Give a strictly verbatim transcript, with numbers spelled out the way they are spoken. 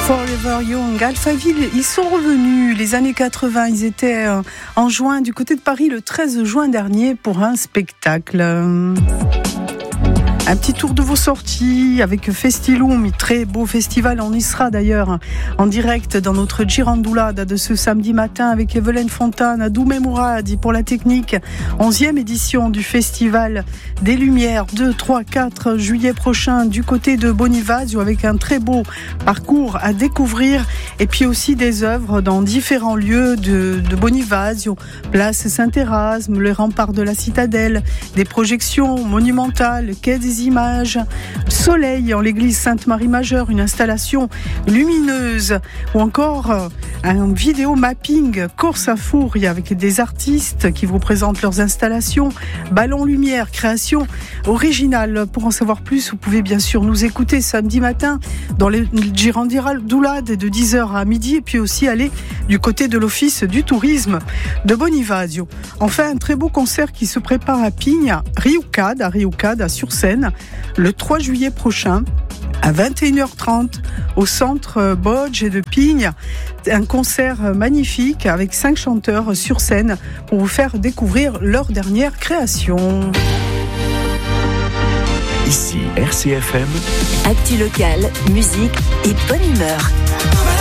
Forever Young, Alphaville, ils sont revenus les années quatre-vingts, ils étaient en juin du côté de Paris le treize juin dernier pour un spectacle. Un petit tour de vos sorties avec Festilum, très beau festival. On y sera d'ailleurs en direct dans notre Girandoulade de ce samedi matin avec Evelyne Fontane, Doumé Mouradi pour la technique. onzième édition du Festival des Lumières, deux, trois, quatre juillet prochain du côté de Bonivazio avec un très beau parcours à découvrir et puis aussi des œuvres dans différents lieux de, de Bonivazio, place Saint-Érasme, les remparts de la Citadelle, des projections monumentales, quai des images, soleil en l'église Sainte-Marie-Majeure, une installation lumineuse ou encore un vidéo mapping course à fourri avec des artistes qui vous présentent leurs installations, ballon lumière, création originale. Pour en savoir plus, vous pouvez bien sûr nous écouter samedi matin dans les Girandoulades de dix heures à midi et puis aussi aller du côté de l'office du tourisme de Bonivazio. Enfin, un très beau concert qui se prépare à Pigne, Riucade, à Riucade, sur scène, le trois juillet prochain, à vingt et une heures trente, au centre Bodge de Pigne. Un concert magnifique avec cinq chanteurs sur scène pour vous faire découvrir leur dernière création. Ici R C F M. Actu local, musique et bonne humeur.